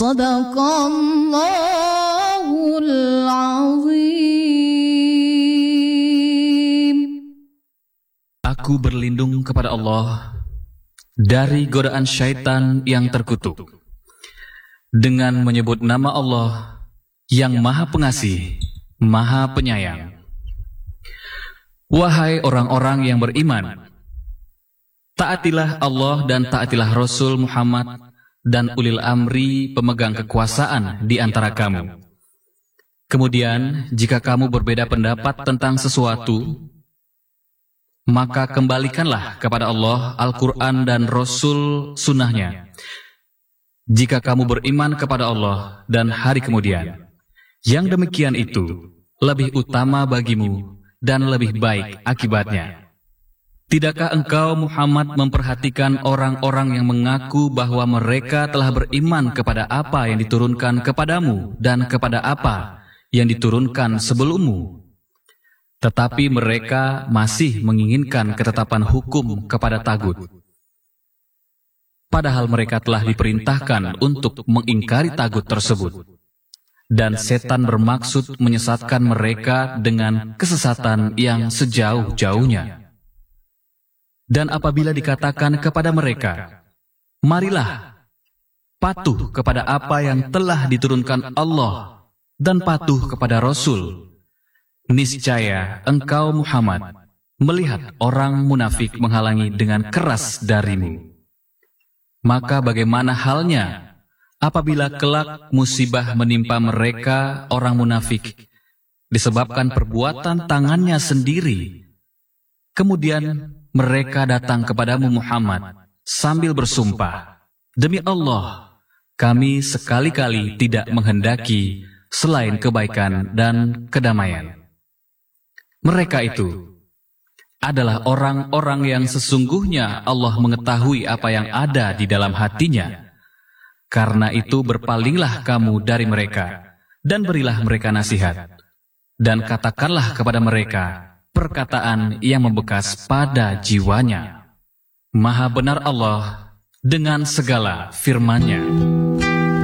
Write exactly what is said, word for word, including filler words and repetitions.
Sadaqallahul azim. Aku berlindung kepada Allah dari godaan syaitan yang terkutuk dengan menyebut nama Allah yang Maha Pengasih, Maha Penyayang. Wahai orang-orang yang beriman, taatilah Allah dan taatilah Rasul Muhammad dan ulil amri pemegang kekuasaan di antara kamu. Kemudian, jika kamu berbeda pendapat tentang sesuatu, maka kembalikanlah kepada Allah Al-Quran dan Rasul sunnahnya. Jika kamu beriman kepada Allah dan hari kemudian, yang demikian itu lebih utama bagimu dan lebih baik akibatnya. Tidakkah engkau Muhammad memperhatikan orang-orang yang mengaku bahwa mereka telah beriman kepada apa yang diturunkan kepadamu dan kepada apa yang diturunkan sebelummu? Tetapi mereka masih menginginkan ketetapan hukum kepada tagut. Padahal mereka telah diperintahkan untuk mengingkari tagut tersebut. Dan setan bermaksud menyesatkan mereka dengan kesesatan yang sejauh-jauhnya. Dan apabila dikatakan kepada mereka, marilah, patuh kepada apa yang telah diturunkan Allah dan patuh kepada Rasul, niscaya engkau Muhammad melihat orang munafik menghalangi dengan keras darimu. Maka bagaimana halnya apabila kelak musibah menimpa mereka orang munafik disebabkan perbuatan tangannya sendiri? Kemudian mereka datang kepadamu Muhammad sambil bersumpah, demi Allah, kami sekali-kali tidak menghendaki selain kebaikan dan kedamaian. Mereka itu adalah orang-orang yang sesungguhnya Allah mengetahui apa yang ada di dalam hatinya. Karena itu berpalinglah kamu dari mereka dan berilah mereka nasihat. Dan katakanlah kepada mereka perkataan yang membekas pada jiwanya. Maha benar Allah dengan segala firman-Nya.